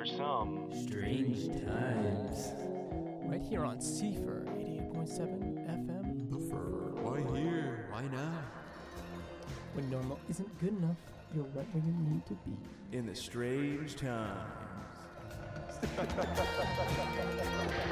for some strange times. Right here on Seafer 88.7 FM. The Fur. Why here? Why now? When normal isn't good enough, you're right where you need to be. In the strange times.